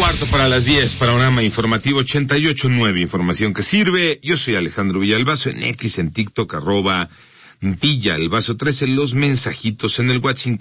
Cuarto para las 10, panorama informativo 88.9, información que sirve. Yo soy Alejandro Villalbazo, en X, en TikTok, @Villalbazo13, los mensajitos en el WhatsApp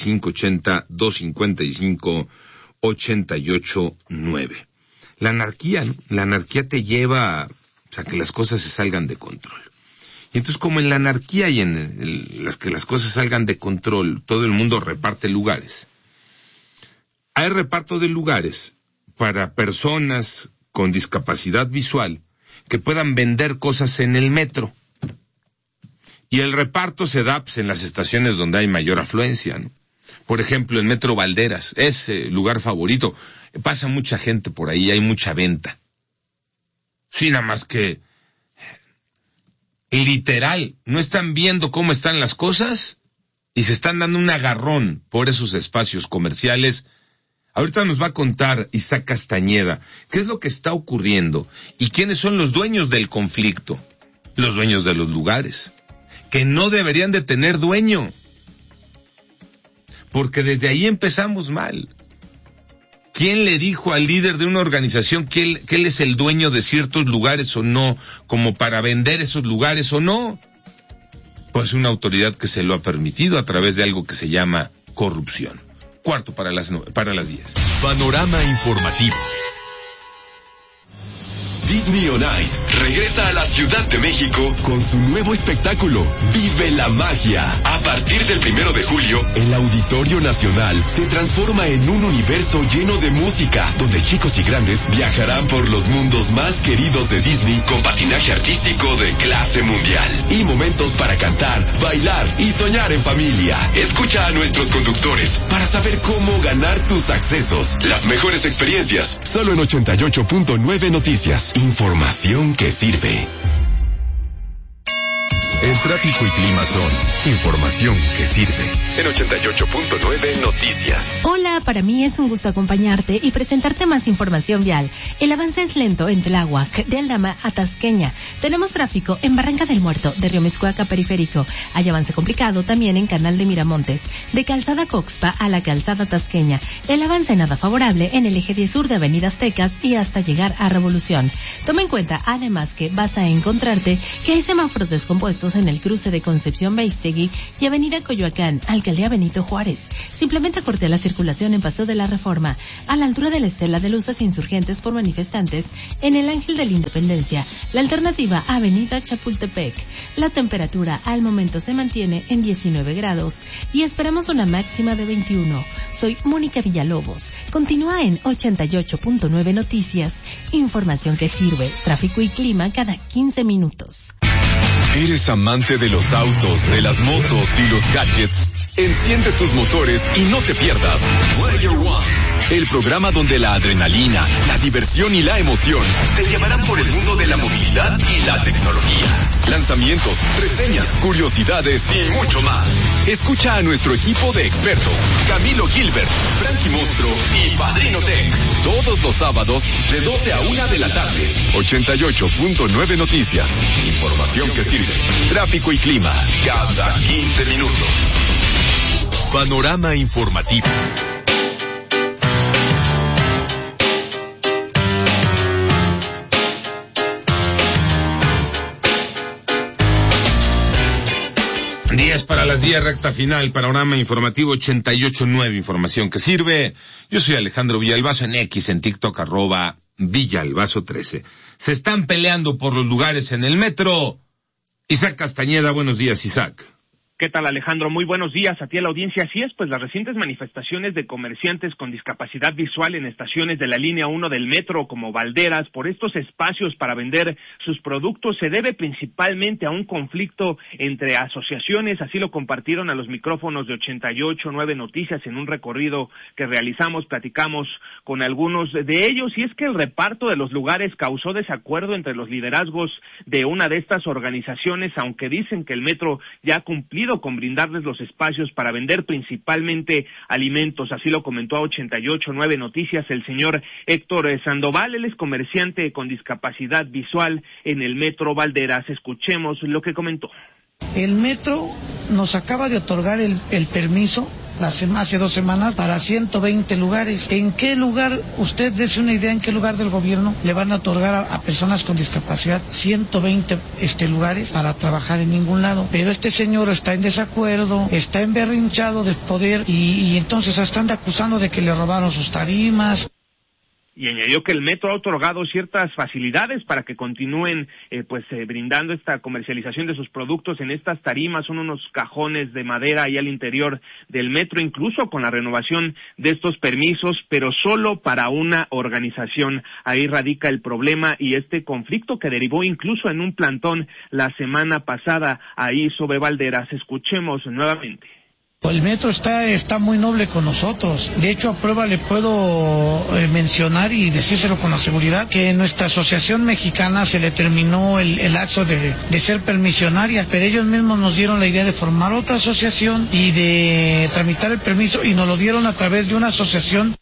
5580-255-88.9. La anarquía, ¿no? La anarquía te lleva a que las cosas se salgan de control. Y entonces, como en la anarquía y en las que las cosas salgan de control, todo el mundo reparte lugares. Hay reparto de lugares para personas con discapacidad visual que puedan vender cosas en el metro. Y el reparto se da en las estaciones donde hay mayor afluencia, ¿no? Por ejemplo, el Metro Valderas, es lugar favorito. Pasa mucha gente por ahí, hay mucha venta. Sí, nada más que literal, no están viendo cómo están las cosas y se están dando un agarrón por esos espacios comerciales. Ahorita nos va a contar Isaac Castañeda qué es lo que está ocurriendo y quiénes son los dueños del conflicto, los dueños de los lugares, que no deberían de tener dueño, porque desde ahí empezamos mal. ¿Quién le dijo al líder de una organización que él es el dueño de ciertos lugares o no, como para vender esos lugares o no? Pues una autoridad que se lo ha permitido a través de algo que se llama corrupción. Cuarto para las 10. Panorama informativo. Disney on Ice regresa a la Ciudad de México con su nuevo espectáculo, Vive la Magia. A partir del 1 de julio, el Auditorio Nacional se transforma en un universo lleno de música, donde chicos y grandes viajarán por los mundos más queridos de Disney con patinaje artístico de clase mundial y momentos para cantar, bailar y soñar en familia. Escucha a nuestros conductores para saber cómo ganar tus accesos. Las mejores experiencias, solo en 88.9 Noticias. Información que sirve. El tráfico y clima son información que sirve. En 88.9 Noticias. Hola, para mí es un gusto acompañarte y presentarte más información vial. El avance es lento en Tláhuac, de Aldama a Tasqueña. Tenemos tráfico en Barranca del Muerto, de Río Mixcoac a Periférico. Hay avance complicado también en Canal de Miramontes, de Calzada Coxpa a la Calzada Tasqueña. El avance nada favorable en el eje 10 sur de Avenida Aztecas y hasta llegar a Revolución. Toma en cuenta además que vas a encontrarte que hay semáforos descompuestos en el cruce de Concepción Baistegui y Avenida Coyoacán, Alcaldía Benito Juárez. Simplemente corté la circulación en Paseo de la Reforma, a la altura de la Estela de Luces Insurgentes por manifestantes, en el Ángel de la Independencia. La alternativa, Avenida Chapultepec. La temperatura al momento se mantiene en 19 grados y esperamos una máxima de 21. Soy Mónica Villalobos. Continúa en 88.9 Noticias. Información que sirve. Tráfico y clima cada 15 minutos. ¿Eres amante de los autos, de las motos y los gadgets? Enciende tus motores y no te pierdas Player One, el programa donde la adrenalina, la diversión y la emoción te llevarán por el mundo de la movilidad y la tecnología. Lanzamientos, reseñas, curiosidades y mucho más. Escucha a nuestro equipo de expertos, Camilo Gilbert, Frankie Monstro y Padrino Tech, todos los sábados de 12 a 1 de la tarde. 88.9 Noticias. Información que sirve. Tráfico y clima cada 15 minutos. Panorama informativo. Para las 10, recta final, panorama informativo 88.9, información que sirve. Yo soy Alejandro Villalbazo, en X, en TikTok, @Villalbazo13. Se están peleando por los lugares en el metro. Isaac Castañeda, buenos días, Isaac. ¿Qué tal, Alejandro? Muy buenos días a ti, a la audiencia. Así es, pues las recientes manifestaciones de comerciantes con discapacidad visual en estaciones de la línea 1 del metro, como Valderas, por estos espacios para vender sus productos, se debe principalmente a un conflicto entre asociaciones. Así lo compartieron a los micrófonos de 88.9 Noticias en un recorrido que realizamos. Platicamos con algunos de ellos, y es que el reparto de los lugares causó desacuerdo entre los liderazgos de una de estas organizaciones, aunque dicen que el metro ya ha cumplido con brindarles los espacios para vender principalmente alimentos. Así lo comentó a 88.9 Noticias el señor Héctor Sandoval. Él es comerciante con discapacidad visual en el metro Valderas. Escuchemos lo que comentó. El metro nos acaba de otorgar el permiso hace 2 semanas para 120 lugares. ¿En qué lugar, usted dése una idea, en qué lugar del gobierno le van a otorgar a personas con discapacidad 120 lugares para trabajar en ningún lado? Pero este señor está en desacuerdo, está emberrinchado de poder y entonces están acusando de que le robaron sus tarimas. Y añadió que el metro ha otorgado ciertas facilidades para que continúen brindando esta comercialización de sus productos en estas tarimas. Son unos cajones de madera ahí al interior del metro, incluso con la renovación de estos permisos, pero solo para una organización. Ahí radica el problema y este conflicto que derivó incluso en un plantón la semana pasada ahí sobre Valderas. Escuchemos nuevamente. El metro está muy noble con nosotros. De hecho, a prueba le puedo mencionar y decírselo con la seguridad que en nuestra asociación mexicana se le terminó el lapso de ser permisionaria, pero ellos mismos nos dieron la idea de formar otra asociación y de tramitar el permiso y nos lo dieron a través de una asociación.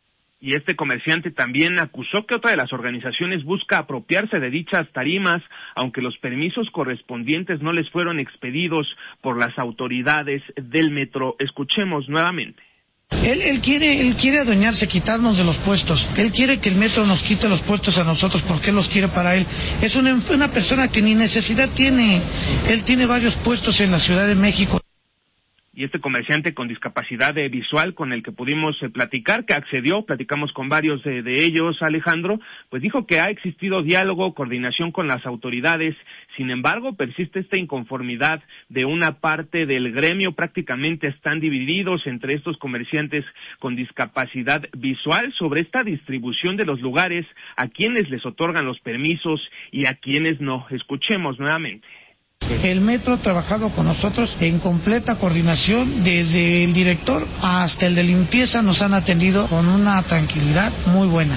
Y este comerciante también acusó que otra de las organizaciones busca apropiarse de dichas tarimas, aunque los permisos correspondientes no les fueron expedidos por las autoridades del metro. Escuchemos nuevamente. Él quiere adueñarse, quitarnos de los puestos. Él quiere que el metro nos quite los puestos a nosotros porque él los quiere para él. Es una persona que ni necesidad tiene. Él tiene varios puestos en la Ciudad de México. Y este comerciante con discapacidad visual con el que pudimos platicar, que accedió, platicamos con varios de ellos, Alejandro, pues dijo que ha existido diálogo, coordinación con las autoridades. Sin embargo, persiste esta inconformidad de una parte del gremio. Prácticamente están divididos entre estos comerciantes con discapacidad visual sobre esta distribución de los lugares, a quienes les otorgan los permisos y a quienes no. Escuchemos nuevamente. El metro ha trabajado con nosotros en completa coordinación, desde el director hasta el de limpieza nos han atendido con una tranquilidad muy buena.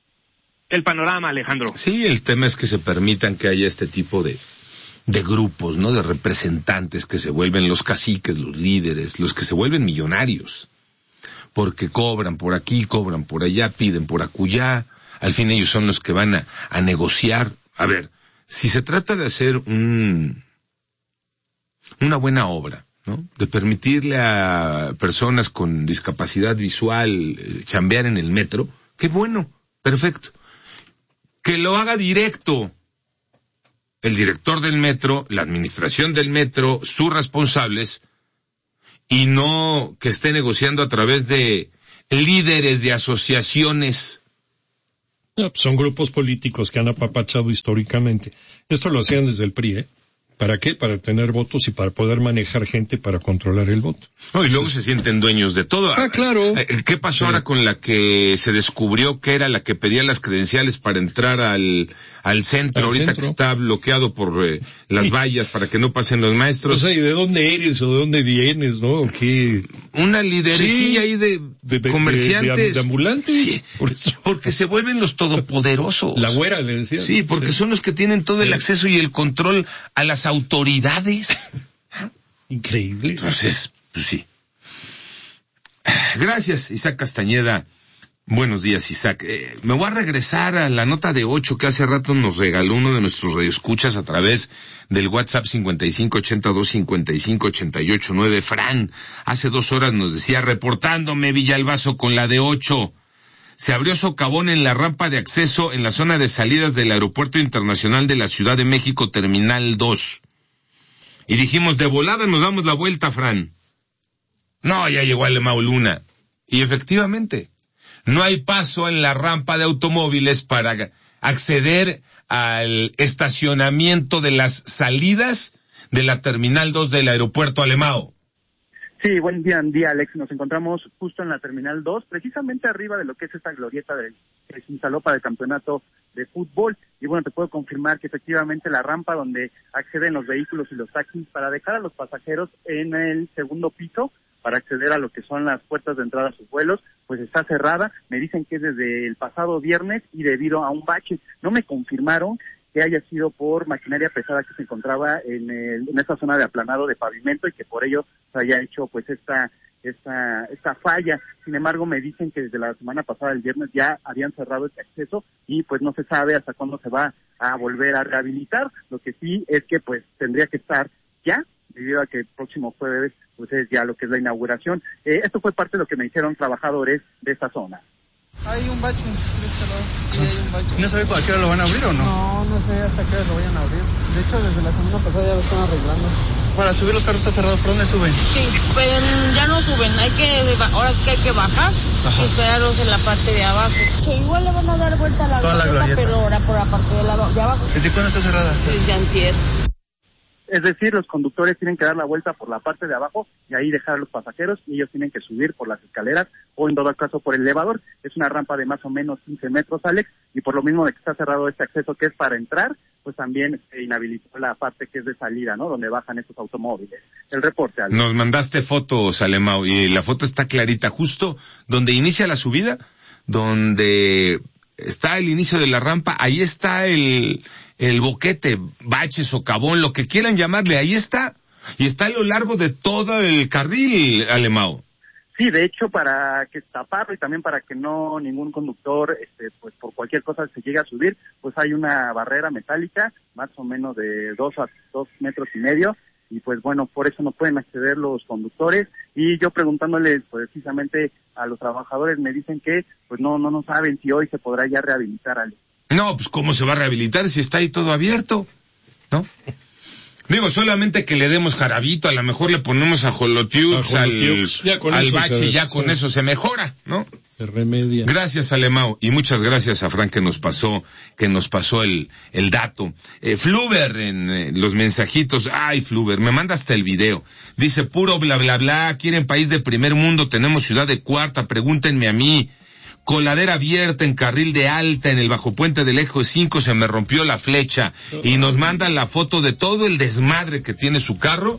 El panorama, Alejandro. Sí, el tema es que se permitan que haya este tipo de grupos, ¿no? De representantes que se vuelven los caciques, los líderes, los que se vuelven millonarios, porque cobran por aquí, cobran por allá, piden por acullá. Al fin ellos son los que van a negociar. A ver, si se trata de hacer una buena obra, ¿no? De permitirle a personas con discapacidad visual chambear en el metro, qué bueno, perfecto. Que lo haga directo el director del metro, la administración del metro, sus responsables, y no que esté negociando a través de líderes de asociaciones. No, pues son grupos políticos que han apapachado históricamente. Esto lo hacían desde el PRI, ¿eh? ¿Para qué? Para tener votos y para poder manejar gente para controlar el voto. No, y luego se sienten dueños de todo. Ah, claro. ¿Qué pasó ahora con la que se descubrió que era la que pedía las credenciales para entrar al centro, ahorita que está bloqueado por las vallas para que no pasen los maestros? O sea, ¿y de dónde eres o de dónde vienes, no? ¿O qué? Una lideresía ahí de comerciantes. De ambulantes. Sí, por eso. Porque se vuelven los todopoderosos. La güera, le decía. Sí, porque son los que tienen todo el acceso y el control a las autoridades. Increíble. Entonces, pues sí. Gracias, Isaac Castañeda. Buenos días, Isaac. Me voy a regresar a la nota de 8 que hace rato nos regaló uno de nuestros radioescuchas a través del WhatsApp 5582-5588-9. Fran, hace 2 horas nos decía, reportándome Villalbazo con la de 8. Se abrió socavón en la rampa de acceso en la zona de salidas del Aeropuerto Internacional de la Ciudad de México, Terminal 2. Y dijimos, de volada nos damos la vuelta, Fran. No, ya llegó Alemão Luna. Y efectivamente, no hay paso en la rampa de automóviles para acceder al estacionamiento de las salidas de la Terminal 2 del Aeropuerto Alemão. Sí, buen día, Alex. Nos encontramos justo en la Terminal 2, precisamente arriba de lo que es esta glorieta que se instaló para el campeonato de fútbol. Y bueno, te puedo confirmar que efectivamente la rampa donde acceden los vehículos y los taxis para dejar a los pasajeros en el segundo piso, para acceder a lo que son las puertas de entrada a sus vuelos, pues está cerrada. Me dicen que es desde el pasado viernes y debido a un bache. No me confirmaron que haya sido por maquinaria pesada que se encontraba en esta zona de aplanado de pavimento y que por ello se haya hecho pues esta falla. Sin embargo, me dicen que desde la semana pasada, el viernes, ya habían cerrado este acceso y pues no se sabe hasta cuándo se va a volver a rehabilitar. Lo que sí es que pues tendría que estar ya debido a que el próximo jueves pues es ya lo que es la inauguración. Esto fue parte de lo que me dijeron trabajadores de esta zona. Hay un bache de este lado, sí hay un bache. ¿No sabe para qué hora lo van a abrir o no? No sé hasta qué hora lo vayan a abrir. De hecho, desde la semana pasada ya lo están arreglando. Para subir los carros está cerrado, ¿por dónde suben? Sí, pero ya no suben, ahora sí que hay que bajar y esperarlos en la parte de abajo. Sí, igual le van a dar vuelta a la glorieta, pero ahora por la parte de abajo. ¿Desde cuándo está cerrada? Desde antier. Es decir, los conductores tienen que dar la vuelta por la parte de abajo y ahí dejar a los pasajeros y ellos tienen que subir por las escaleras o en todo caso por el elevador. Es una rampa de más o menos 15 metros, Alex, y por lo mismo de que está cerrado este acceso que es para entrar, pues también se inhabilitó la parte que es de salida, ¿no? Donde bajan estos automóviles. El reporte, Alex. Nos mandaste fotos, Alemão, y la foto está clarita, justo donde inicia la subida, donde está el inicio de la rampa, ahí está el boquete, bache, socavón, lo que quieran llamarle, ahí está, y está a lo largo de todo el carril, Alemão. Sí, de hecho, para que taparlo y también para que no ningún conductor, pues por cualquier cosa se llegue a subir, pues hay una barrera metálica, más o menos de 2 a 2 metros y medio, y pues bueno, por eso no pueden acceder los conductores, y yo preguntándoles precisamente a los trabajadores me dicen que pues no saben si hoy se podrá ya rehabilitar algo. No, pues ¿cómo se va a rehabilitar si está ahí todo abierto? ¿No? Digo, solamente que le demos jarabito, a lo mejor le ponemos ajolotiux al bache, ya con eso se mejora, ¿no? Se remedia. Gracias, Alemão, y muchas gracias a Frank que nos pasó el dato. Fluber en los mensajitos, ay Fluber, me manda hasta el video. Dice, puro bla bla bla, quieren país de primer mundo, tenemos ciudad de cuarta, pregúntenme a mí. Coladera abierta en carril de alta en el bajo puente del Eje 5 se me rompió la flecha y nos mandan la foto de todo el desmadre que tiene su carro,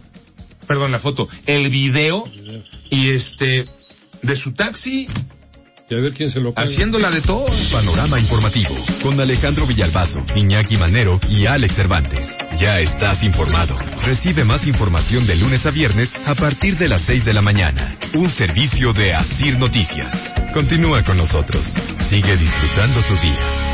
el video y de su taxi. Y a ver quién se lo paga. Haciéndola de todo. Panorama informativo con Alejandro Villalbazo, Iñaki Manero y Alex Cervantes. Ya estás informado. Recibe más información de lunes a viernes a partir de las 6 de la mañana. Un servicio de Asir Noticias. Continúa con nosotros. Sigue disfrutando tu día.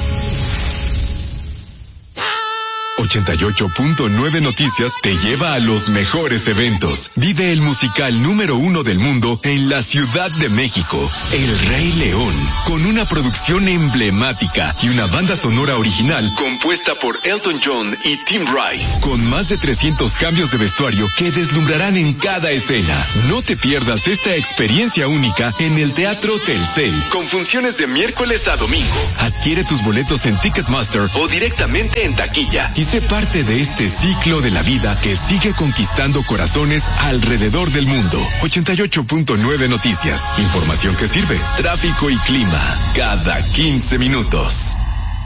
88.9 Noticias te lleva a los mejores eventos. Vive el musical número 1 del mundo en la Ciudad de México, El Rey León, con una producción emblemática y una banda sonora original compuesta por Elton John y Tim Rice, con más de 300 cambios de vestuario que deslumbrarán en cada escena. No te pierdas esta experiencia única en el Teatro Telcel, con funciones de miércoles a domingo. Adquiere tus boletos en Ticketmaster o directamente en taquilla y sé parte de este ciclo de la vida que sigue conquistando corazones alrededor del mundo. 88.9 Noticias. Información que sirve. Tráfico y clima. Cada 15 minutos.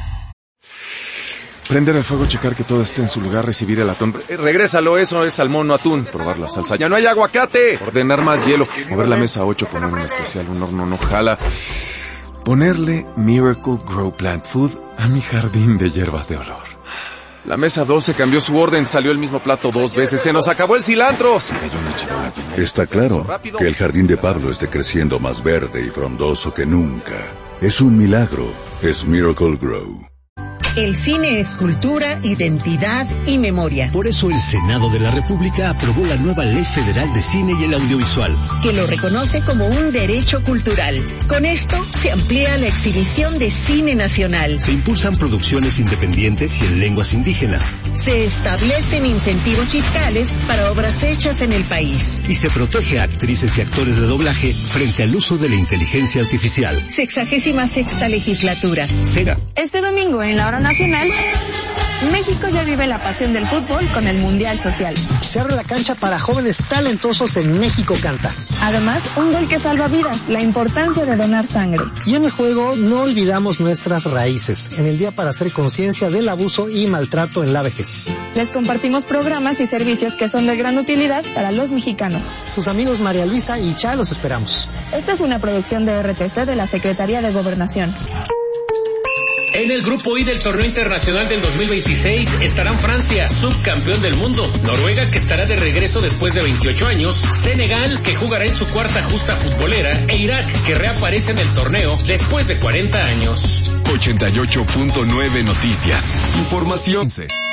Prender el fuego, checar que todo esté en su lugar, recibir el atún. Regrésalo, eso es salmón, no atún. Probar la salsa. ¡Ya no hay aguacate! Ordenar más hielo. Mover la mesa 8, poner un especial, un horno no jala. Ponerle Miracle Grow Plant Food a mi jardín de hierbas de olor. La mesa 12 cambió su orden, salió el mismo plato 2 veces, se nos acabó el cilantro. Se cayó una charola. Está claro que el jardín de Pablo esté creciendo más verde y frondoso que nunca. Es un milagro, es Miracle Grow. El cine es cultura, identidad y memoria. Por eso el Senado de la República aprobó la nueva Ley Federal de Cine y el Audiovisual, que lo reconoce como un derecho cultural. Con esto se amplía la exhibición de cine nacional. Se impulsan producciones independientes y en lenguas indígenas. Se establecen incentivos fiscales para obras hechas en el país. Y se protege a actrices y actores de doblaje frente al uso de la inteligencia artificial. 66ª legislatura. SEGA. Este domingo en la hora nacional, México ya vive la pasión del fútbol con el Mundial Social. Se abre la cancha para jóvenes talentosos en México Canta. Además, un gol que salva vidas, la importancia de donar sangre. Y en el juego no olvidamos nuestras raíces, en el día para hacer conciencia del abuso y maltrato en la vejez. Les compartimos programas y servicios que son de gran utilidad para los mexicanos. Sus amigos María Luisa y Cha los esperamos. Esta es una producción de RTC de la Secretaría de Gobernación. En el grupo I del torneo internacional del 2026 estarán Francia, subcampeón del mundo, Noruega, que estará de regreso después de 28 años, Senegal, que jugará en su cuarta justa futbolera, e Irak, que reaparece en el torneo después de 40 años. 88.9 Noticias. Información.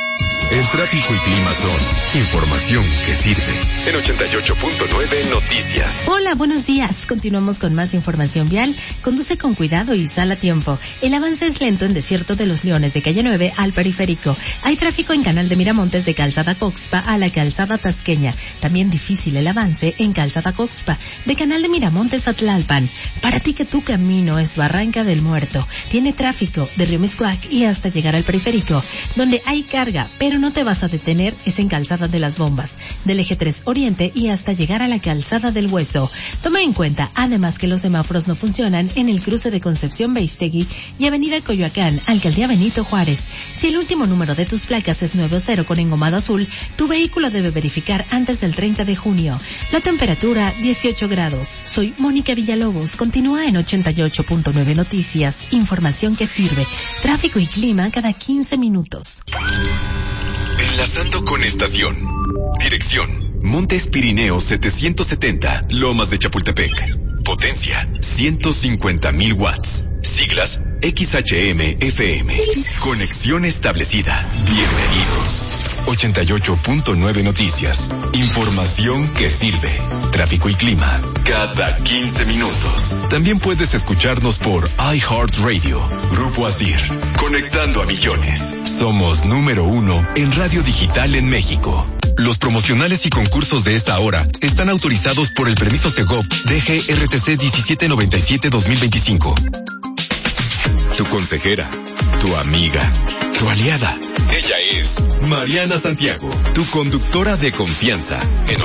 El tráfico y clima son información que sirve. En 88.9 Noticias. Hola, buenos días. Continuamos con más información vial. Conduce con cuidado y sal a tiempo. El avance es lento en Desierto de los Leones de calle 9 al Periférico. Hay tráfico en Canal de Miramontes de Calzada Coxpa a la Calzada Tasqueña. También difícil el avance en Calzada Coxpa de Canal de Miramontes a Tlalpan. Para ti que tu camino es Barranca del Muerto. Tiene tráfico de Río Miscuac y hasta llegar al Periférico. Donde hay carga, pero no te vas a detener, es en Calzada de las Bombas, del Eje 3 Oriente y hasta llegar a la Calzada del Hueso. Toma en cuenta, además, que los semáforos no funcionan en el cruce de Concepción Beistegui y Avenida Coyoacán, Alcaldía Benito Juárez. Si el último número de tus placas es 90 con engomado azul, tu vehículo debe verificar antes del 30 de junio. La temperatura, 18 grados. Soy Mónica Villalobos. Continúa en 88.9 Noticias. Información que sirve. Tráfico y clima cada 15 minutos. Enlazando con estación. Dirección: Montes Pirineos 770, Lomas de Chapultepec. Potencia: 150,000 watts. Siglas: XHM-FM. Conexión establecida. Bienvenido. 88.9 Noticias. Información que sirve. Tráfico y clima cada 15 minutos. También puedes escucharnos por iHeartRadio. Grupo Asir. Conectando a millones. Somos número 1 en radio digital en México. Los promocionales y concursos de esta hora están autorizados por el permiso Segov DGRTC 1797-2025. Tu consejera, tu amiga, tu aliada. Ella es Mariana Santiago, tu conductora de confianza en